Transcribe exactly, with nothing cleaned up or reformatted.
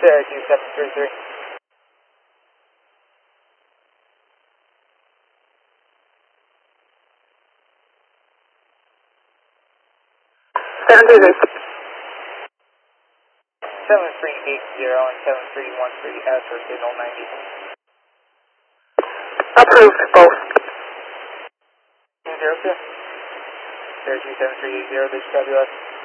Sarah two seven three three. seven three three. seven three eight zero and seven three one three as for signal ninety. Approved, both. Zero two. Sarah two seven three eight zero, this is W S.